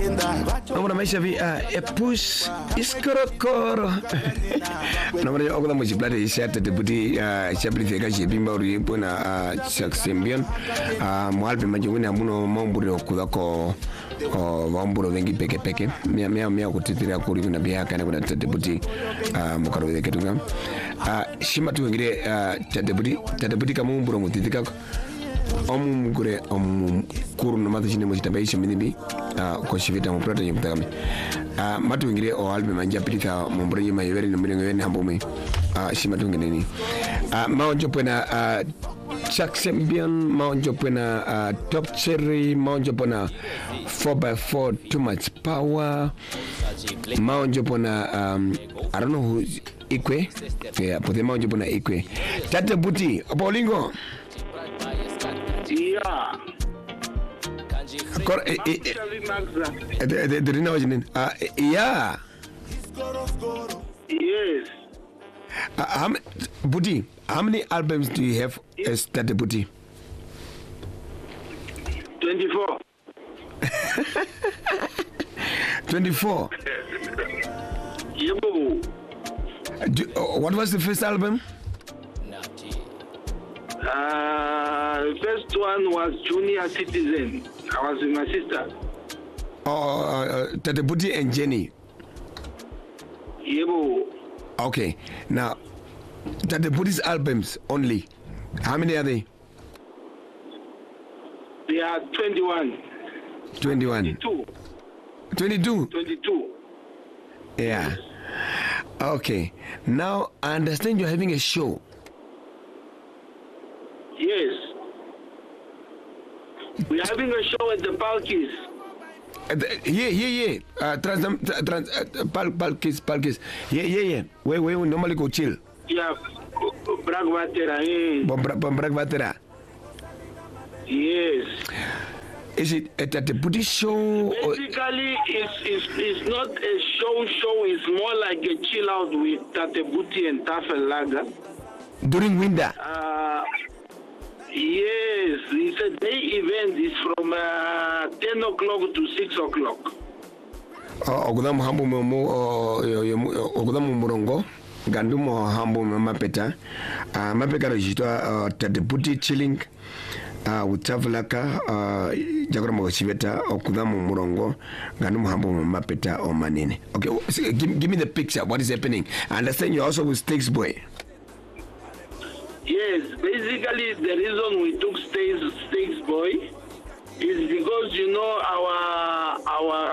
Nomor maisha vi epus iskorokoro. Nomor ya ogla moji blade ishata deputy chabli fega jebimba uri pona Chaksembion mwalpe majunguni amuno mambure okudako wamburo vengi peke mea kutitira kuri kuna biha kana kuna deputy mukaro vede ketunga shima tu ngire deputy kamu mburo mutitika omugure omukuru no matu chine mochita baisha minibi ko shivita mu prota yimtakami matu ngire o albe manja pitika mumbure yima yeveri no mirengo yene hambume shima tu ngine ni maonjo pena Chaksembion maonjo pena Top Cherry maonjo pena 4x4 Too Much Power maonjo pena I don't know who Ikwe pote maonjo pena Ikwe Tate Buti Obolingo. Yeah. The Rina was in yeah. Yes. Buti, how many albums do you have as Tate Buti? 24. 24. Yebo. What was the first album? The first one was Junior Citizen. I was with my sister. Tate Buti and Jenny. Yebo. Okay. Now, Tate Buti's albums only. How many are they? They are 21. 21. 22. 22. Yeah. Okay. Now, I understand you're having a show. Yes. We're having a show at the Palkis. Palkis. Yeah. Where we normally go chill. Yeah. Bragvatera. Yes. Is it at the Buddhist show? Basically, it's not a show. It's more like a chill out with Tate Buti and Tafel Laga. During winter? Yes. It's a day event. It's from 10 o'clock to 6 o'clock. Ogudamu hambu Ogudamu Murongo. Gandumo hambu mapeta. Mapeka rejitwa Tate Buti chilling. With Tavalaka, Jagramo Chiveta, Okudamu Murongo, Ganum Hambo Mapeta or Manine. Okay, so give me the picture. What is happening? I understand you're also with Stakes Boy. Yes, basically the reason we took Stakes Boy is because our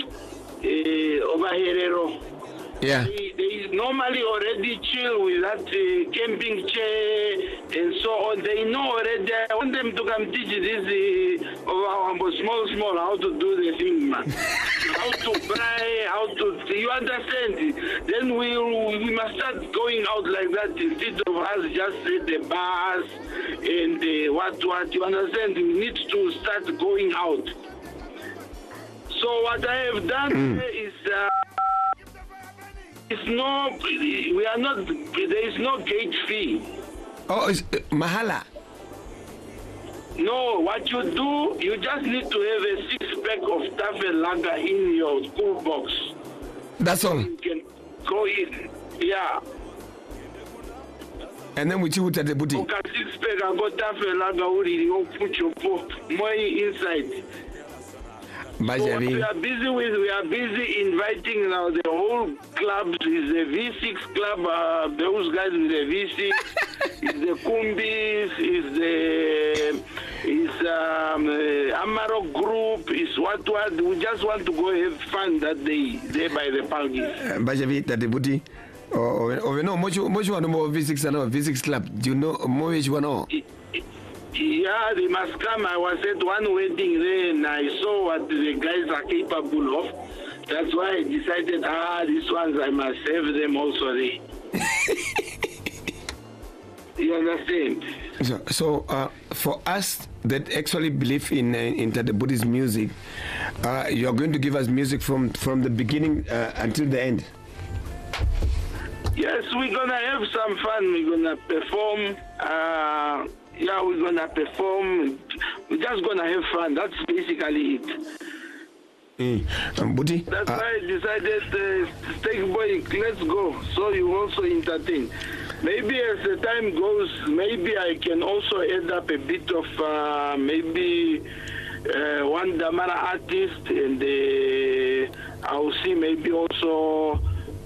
Obaherero. Yeah. They normally already chill with that camping chair and so on. They know already. I want them to come teach this small how to do the thing, man. How to buy, you understand? Then we must start going out like that instead of us just at the bars and what, you understand? We need to start going out. So what I have done is... we are not, there is no gate fee. Oh, it's Mahala. No, what you do, you just need to have a 6-pack of Tafel Lager in your school box. That's all. You can go in, yeah. And then we chill with the booty. Okay, 6-pack, I got Tafel Lager, you put your money inside. So what we are busy inviting now the whole club. Is the V6 club, those guys with the V6, is the Kumbis, is Amarok group, is what we just want to go have fun that day there by the Palgis. Bajavi, that the booty. No, much one more V6 and V6 club. Do you know more which one? Yeah, they must come. I was at one wedding there and I saw what the guys are capable of. That's why I decided, these ones, I must have them also there. You understand? So for us that actually believe in the Buddhist music, you are going to give us music from the beginning until the end. Yes, we're going to have some fun. We're going to perform. We're going to perform. We're just going to have fun. That's basically it. Buti. That's why I decided, Steak Boy, let's go. So you also entertain. Maybe as the time goes, maybe I can also add up a bit of maybe one Damara artist, and I'll see maybe also.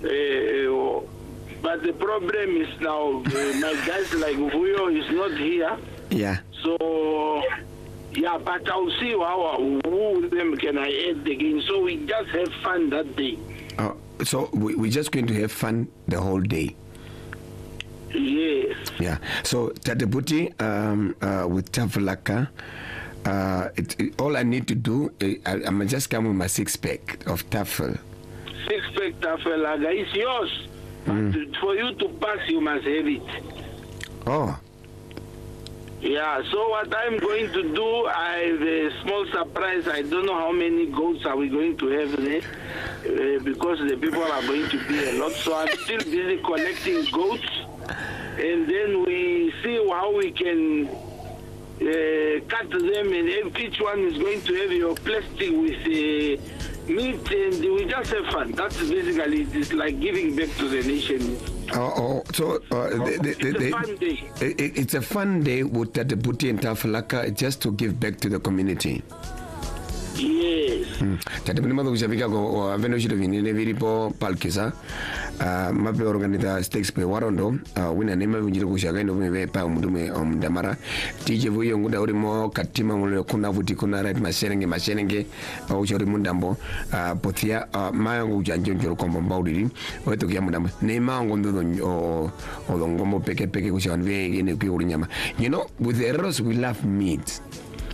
But the problem is now my guys like Vuyo is not here. Yeah. So. Yeah, but I'll see who them can I add again. So we just have fun that day. So we're just going to have fun the whole day. Yes. Yeah. So Tatebuti with Tafalaka, all I need to do, I'm just come with my 6-pack of Tafel. 6-pack Tafalaga is yours. But for you to pass, you must have it. Oh. Yeah, so what I'm going to do, I have a small surprise. I don't know how many goats are we going to have there, because the people are going to be a lot. So I'm still busy collecting goats, and then we see how we can cut them, and each one is going to have your plastic with meat, and we just have fun. That's basically, it's like giving back to the nation. So it's a fun day. It's a fun day with Tatebuti and Tafalaka, just to give back to the community. Yes. Tatebuti mado kushavika ko venoshito vinene viripo palkisa mape organiza stakes pe warondo wina nema vinjiro kushaka ndo mwe pa mundume Damara tije vuyo nguda urimo katima mule kuna vuti kuna right masherenge uchori mundambo pothia mayango ujanjonjoro kombo mbaudiri weto kya mundambo nema ngondo odongombo peke kushawanwe ine kuri nyama. You know, with the Eros we love meat.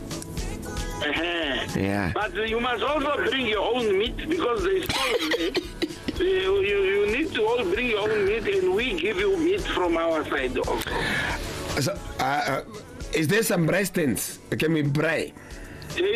Yeah. But you must also bring your own meat, because there is no you need to all bring your own meat, and we give you meat from our side also. So, is there some breast ends? Can we buy?